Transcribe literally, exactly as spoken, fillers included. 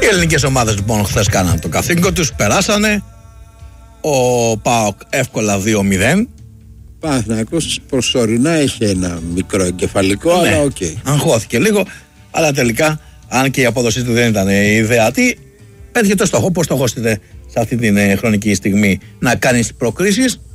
ελληνικές ομάδες λοιπόν χθες κάναν το καθήκον τους, περάσανε. Ο ΠΑΟΚ εύκολα δύο μηδέν. Παναθηναϊκός προσωρινά έχει ένα μικρό εγκεφαλικό, ναι, αλλά οκ. Okay. Αγχώθηκε λίγο, αλλά τελικά, αν και η απόδοσή του δεν ήταν ιδεατή, πέτυχε το στόχο. Πώς στόχος είναι σε αυτή την χρονική στιγμή να κάνεις προκρίσεις.